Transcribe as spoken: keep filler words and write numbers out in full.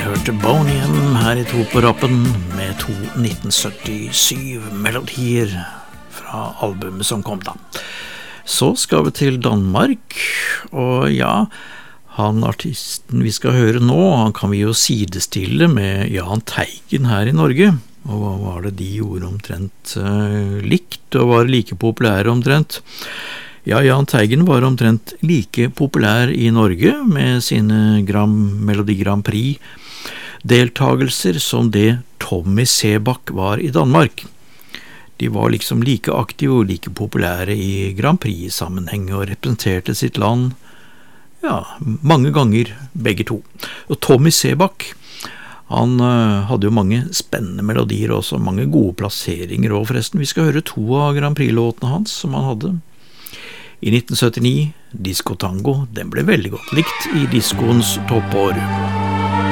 hørte Boney M her i To på rappen med to nitten syttisju melodier fra albumet som kom da. Så skal vi til Danmark, og ja, han artisten vi skal høre nå, han kan vi jo sidestille med Jahn Teigen her i Norge. Og hva var det de gjorde omtrent uh, likt, og var like populære omtrent? Ja, Jahn Teigen var omtrent like populær i Norge med sine Gram, Melodi Grand Prix deltagelser som det Tommy Sebak var i Danmark. De var liksom like aktive og like populære i Grand Prix-sammenheng og representerte sitt land, ja, mange ganger begge to. Og Tommy Sebak, han uh, hadde jo mange spennende melodier og også mange gode plasseringer, og forresten, vi skal høre to av Grand Prix-låtene hans som han hadde. I nitten syttini, Disco Tango, den ble veldig godt likt i diskoens toppår.